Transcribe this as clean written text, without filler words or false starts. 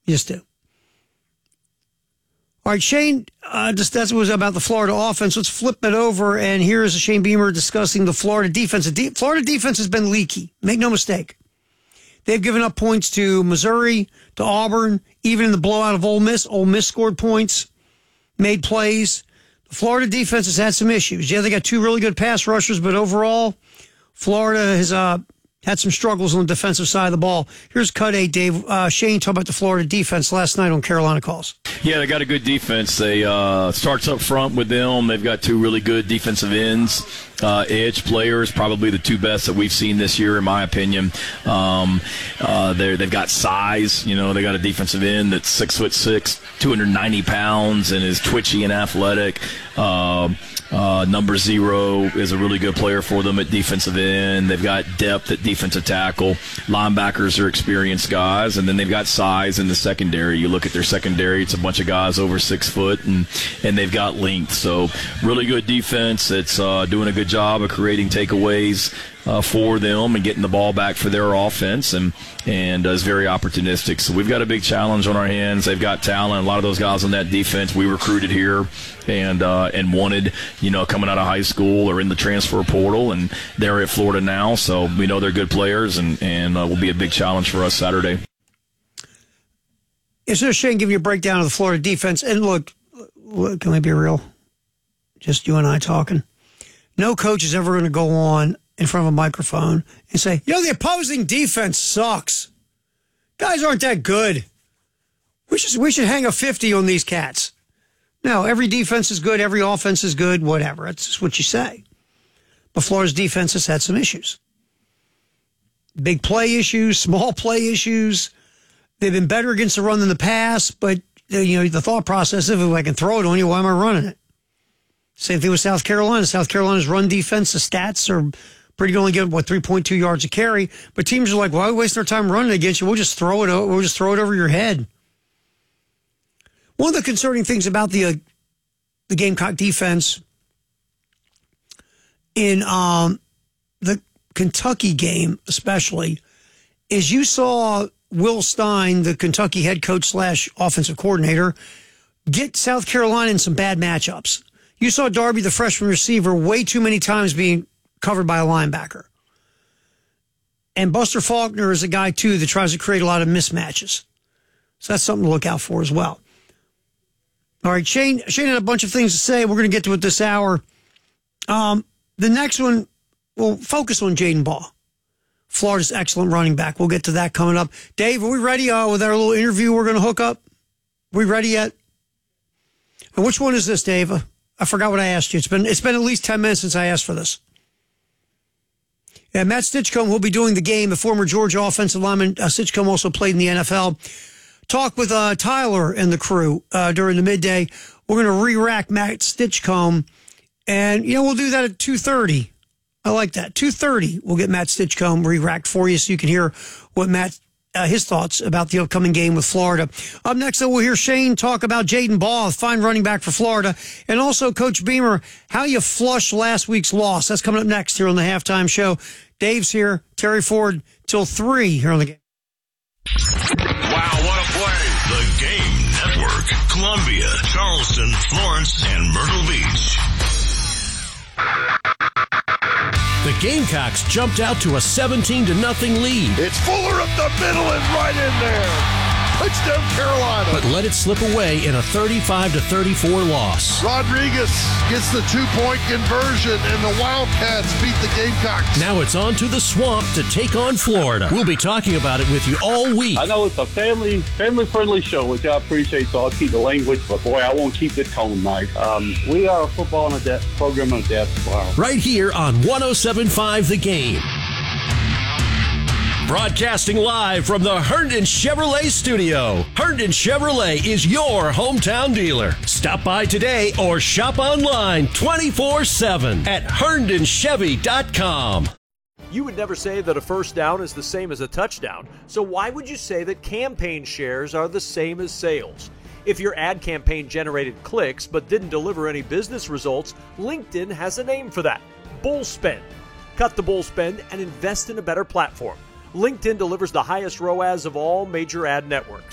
You just do. All right, Shane, that was about the Florida offense. Let's flip it over, and here's Shane Beamer discussing the Florida defense. Florida defense has been leaky. Make no mistake. They've given up points to Missouri, to Auburn, even in the blowout of Ole Miss. Ole Miss scored points, made plays. The Florida defense has had some issues. Yeah, they got two really good pass rushers, but overall, Florida has had some struggles on the defensive side of the ball. Here's Cut 8, Dave. Shane talked about the Florida defense last night on Carolina Calls. Yeah, they got a good defense. They starts up front with them. They've got two really good defensive ends, edge players, probably the two best that we've seen this year, in my opinion. They've got size. You know, they got a defensive end that's 6'6", 290 pounds, and is twitchy and athletic. Number 0 is a really good player for them at defensive end. They've got depth at defensive tackle. Linebackers are experienced guys, and then they've got size in the secondary. You look at their secondary, it's a bunch of guys over 6 foot, and they've got length. So really good defense. It's doing a good job of creating takeaways for them and getting the ball back for their offense, and is very opportunistic. So we've got a big challenge on our hands. They've got talent. A lot of those guys on that defense we recruited here and wanted, coming out of high school or in the transfer portal, and they're at Florida now. So we know they're good players, and will be a big challenge for us Saturday. It's just Shane giving you a breakdown of the Florida defense. And look, can we be real? Just you and I talking. No coach is ever going to go on in front of a microphone and say, the opposing defense sucks. Guys aren't that good. We should hang a 50 on these cats. No, every defense is good. Every offense is good. Whatever. That's just what you say. But Florida's defense has had some issues. Big play issues, small play issues. They've been better against the run than the pass, but the thought process of, if I can throw it on you, why am I running it? Same thing with South Carolina. South Carolina's run defense, the stats are pretty good, only get 3.2 yards a carry. But teams are like, why are we wasting our time running against you? We'll just throw it over your head. One of the concerning things about the Gamecock defense in the Kentucky game, especially, is you saw Will Stein, the Kentucky head coach / offensive coordinator, get South Carolina in some bad matchups. You saw Darby, the freshman receiver, way too many times being covered by a linebacker. And Buster Faulkner is a guy, too, that tries to create a lot of mismatches. So that's something to look out for as well. All right, Shane had a bunch of things to say. We're going to get to it this hour. The next one, we'll focus on Jaden Baugh, Florida's excellent running back. We'll get to that coming up. Dave, are we ready with our little interview we're going to hook up? Are we ready yet? And which one is this, Dave? I forgot what I asked you. It's been at least 10 minutes since I asked for this. Yeah, Matt Stinchcomb will be doing the game. The former Georgia offensive lineman, Stinchcomb also played in the NFL. Talk with Tyler and the crew during the midday. We're going to re-rack Matt Stinchcomb, and we'll do that at 2:30. I like that. 2:30, we'll get Matt Stinchcomb re-racked for you so you can hear what Matt his thoughts about the upcoming game with Florida. Up next, though, we'll hear Shane talk about Jaden Baugh, fine running back for Florida, and also Coach Beamer, how you flush last week's loss. That's coming up next here on the Halftime Show. Dave's here, Terry Ford, till 3 here on the game. Wow, what a play. The Game Network. Columbia, Charleston, Florence, and Myrtle Beach. The Gamecocks jumped out to a 17-0 lead. It's Fuller up the middle and right in there. Touchdown, Carolina. But let it slip away in a 35-34 loss. Rodriguez gets the 2-point conversion, and the Wildcats beat the Gamecocks. Now it's on to the Swamp to take on Florida. We'll be talking about it with you all week. I know it's a family-friendly show, which I appreciate, so I'll keep the language, but boy, I won't keep the tone nice. We are a football and a depth program and a depth. Wow. Right here on 107.5 The Game. Broadcasting live from the Herndon Chevrolet studio. Herndon Chevrolet is your hometown dealer. Stop by today or shop online 24/7 at herndonchevy.com. You would never say that a first down is the same as a touchdown, so why would you say that campaign shares are the same as sales? If your ad campaign generated clicks but didn't deliver any business results, LinkedIn has a name for that: bull spend. Cut the bull spend and invest in a better platform. LinkedIn delivers the highest ROAS of all major ad networks.